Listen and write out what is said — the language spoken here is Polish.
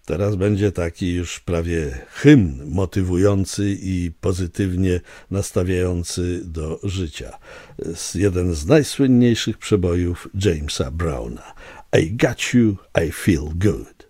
Teraz będzie taki już prawie hymn motywujący i pozytywnie nastawiający do życia. Jeden z najsłynniejszych przebojów Jamesa Browna. I got you, I feel good.